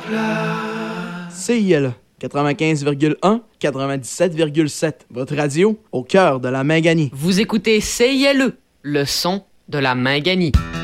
CIL 95,1, 97,7. Votre radio au cœur de la Minganie. Vous écoutez CILE, le son de la Minganie.